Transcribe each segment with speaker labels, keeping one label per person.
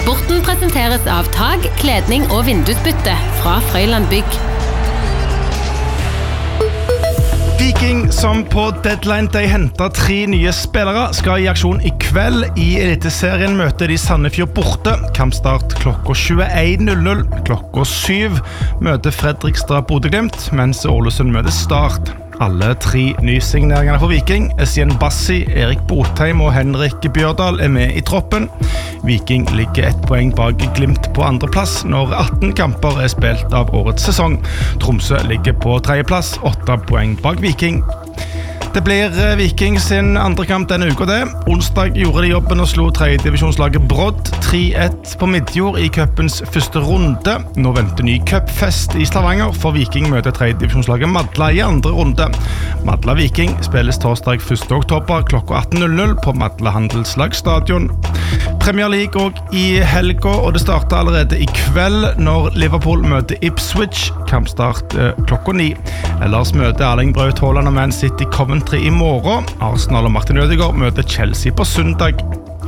Speaker 1: Sporten presenteres av tag, kledning og vindusbytte fra Frøyland Bygg.
Speaker 2: Viking, som på deadline Day hentet 3 nye spillere, skal i aksjon i kveld. I Eliteserien møter de Sandefjord borte. Kampstart klokka 21.00. Klokka 7 møter Fredrikstad Bodø/Glimt, mens Ålesund møter Start. Alle 3 nysigneringene for Viking, Essien Bassi, Erik Botheim og Henrik Bjørdal, med i troppen. Viking ligger 1 poeng bak Glimt på andreplass når 18 kamper spilt av årets sesong. Tromsø ligger på 3. plass, 8 poeng bak Viking. Det blir Viking sin andre kamp denne uka det. Onsdag gjorde de jobben og slo 3. divisjonslaget Brodd 3-1 på Midjord i cupens første runde. Nå venter ny cupfest i Stavanger, for Viking møter 3. divisjonslaget Madla i andre runde. Madla Viking spilles torsdag 1. oktober klokka 18.00 på Madla Handelslag stadion. Premier League og i helga, og det starter allerede i kveld når Liverpool møter Ipswich. Kampstart klokka 9. Ellers møter Erling Braut Haaland og Man City Coventry i morgen. Arsenal og Martin Ødegaard møter Chelsea på søndag.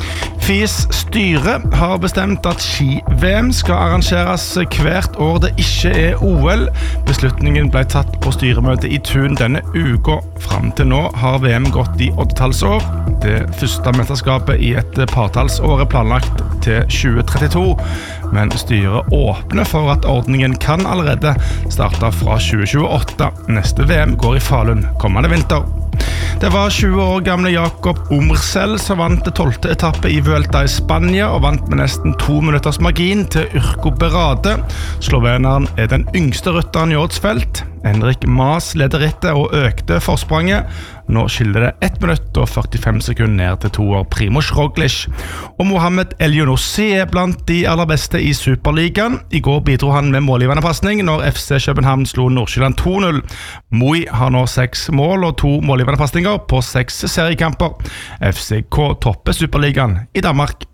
Speaker 2: FIS styre har bestemt at ski-VM skal arrangeres hvert år det ikke OL. Beslutningen ble tatt på styremøtet i Tun denne uka. Fram til nå har VM gått i 8-tallsår. Det første mesterskapet i et partallsår planlagt til 2032, men styret åpner for at ordningen kan allerede starte fra 2028. Neste VM går i Falun kommende vinter. Det var 20 år gamle Jakob Omrsel som vant det 12. etappe i Vuelta i Spania og vant med nesten 2 minutters margin til Urko Berade. Sloveneren den yngste rytteren i årets felt. Henrik Maas leder rittet og økte forspranget. Nå skiller det 1 minutt og 45 sekunder ned til 2 år Primož Roglič. Og Mohamed El-Younossi blant de aller beste i Superligaen. I går bidro han med målgivende passning når FC København slo Nordsjælland 2-0. Moi har nå 6 mål og 2 målgivende passninger på 6 seriekamper. FCK topper Superligaen i Danmark.